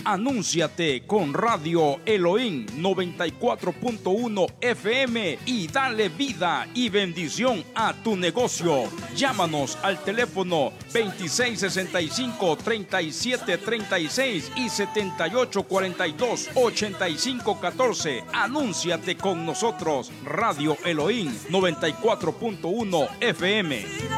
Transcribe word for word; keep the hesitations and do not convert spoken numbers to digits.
Anúnciate con Radio Elohim noventa y cuatro punto uno F M y dale vida y bendición a tu negocio. Llámanos al teléfono veintiséis sesenta y cinco, treinta y siete treinta y seis y setenta y ocho cuarenta y dos, ochenta y cinco catorce. Anúnciate con nosotros. Radio Elohim noventa y cuatro punto uno F M.